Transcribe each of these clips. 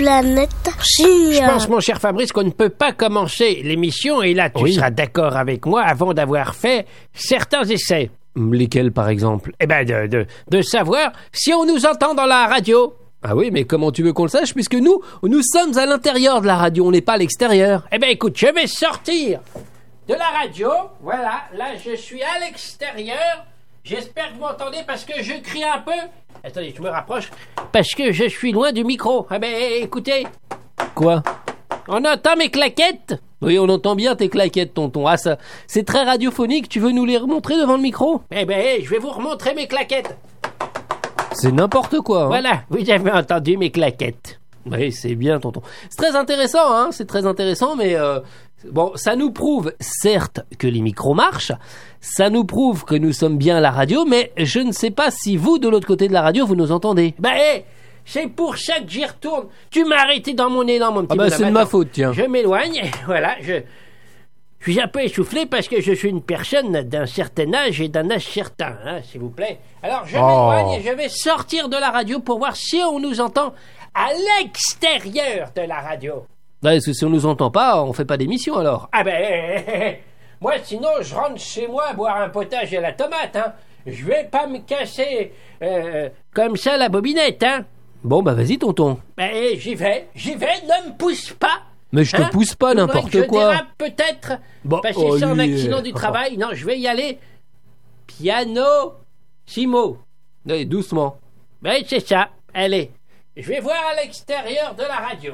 Planète Junior. Je pense, mon cher Fabrice, qu'on ne peut pas commencer l'émission, et là, tu seras d'accord avec moi, avant d'avoir fait certains essais. Lesquels, par exemple? Eh ben, de savoir si on nous entend dans la radio. Ah oui, mais comment tu veux qu'on le sache, puisque nous sommes à l'intérieur de la radio, on n'est pas à l'extérieur. Eh ben, écoute, je vais sortir de la radio. Voilà, là, je suis à l'extérieur. J'espère que vous m'entendez parce que je crie un peu. Attendez, je me rapproche. Parce que je suis loin du micro. Eh ben, écoutez. Quoi? On entend mes claquettes? Oui, on entend bien tes claquettes, tonton. Ah, ça, c'est très radiophonique. Tu veux nous les remontrer devant le micro? Eh ben, je vais vous remontrer mes claquettes. C'est n'importe quoi. Hein. Voilà, vous avez entendu mes claquettes. Oui, c'est bien, tonton. C'est très intéressant, hein. C'est très intéressant, mais bon, ça nous prouve, certes, que les micros marchent. Ça nous prouve que nous sommes bien à la radio, mais je ne sais pas si vous, de l'autre côté de la radio, vous nous entendez. C'est pour ça que j'y retourne. Tu m'as arrêté dans mon élan, mon petit bonhomme. C'est de ma faute, tiens. Je m'éloigne, voilà, je suis un peu essoufflé parce que je suis une personne d'un certain âge et d'un âge certain, hein, s'il vous plaît. Alors, je m'éloigne et je vais sortir de la radio pour voir si on nous entend à l'extérieur de la radio. Parce que si on nous entend pas, on fait pas d'émission, alors. Ah ben, moi, sinon, je rentre chez moi boire un potage à la tomate, hein. Je vais pas me casser comme ça la bobinette, hein. Bon, bah vas-y, tonton. J'y vais, ne me pousse pas. Mais je te pousse pas, n'importe quoi. Je dérape peut-être, parce que c'est un accident du travail. Non, je vais y aller piano, simo. Allez, doucement. Ben, c'est ça, allez. Je vais voir à l'extérieur de la radio.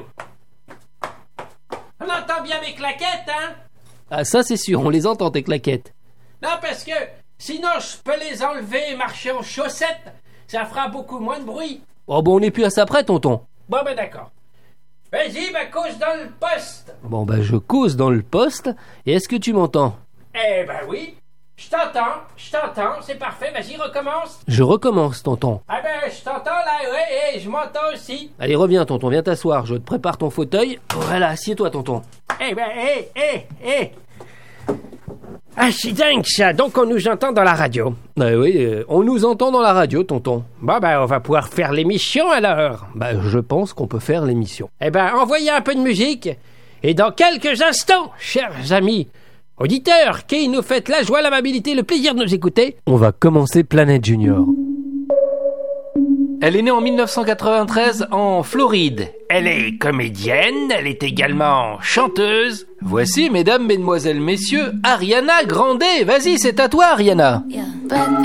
On entend bien mes claquettes, hein? Ah, ça c'est sûr, on les entend, tes claquettes. Non, parce que sinon je peux les enlever et marcher en chaussettes. Ça fera beaucoup moins de bruit. Oh, bon, on n'est plus à ça près, tonton. Bon, ben d'accord. Vas-y, cause dans le poste. Bon, ben je cause dans le poste. Et est-ce que tu m'entends? Eh ben oui. Je t'entends, c'est parfait, vas-y, recommence. Je recommence, tonton. Ah ben, je t'entends là, ouais, je m'entends aussi. Allez, reviens, tonton, viens t'asseoir, je te prépare ton fauteuil. Voilà, assieds-toi, tonton. Eh ben, Ah, c'est dingue ça, donc on nous entend dans la radio. Oui, on nous entend dans la radio, tonton. Bon, ben, on va pouvoir faire l'émission alors. Je pense qu'on peut faire l'émission. Eh ben, envoyez un peu de musique, et dans quelques instants, chers amis auditeurs, qui nous faites la joie, l'amabilité, le plaisir de nous écouter, on va commencer Planète Junior. Elle est née en 1993 en Floride. Elle est comédienne, elle est également chanteuse. Voici, mesdames, mesdemoiselles, messieurs, Ariana Grande. Vas-y, c'est à toi, Ariana. Yeah. Black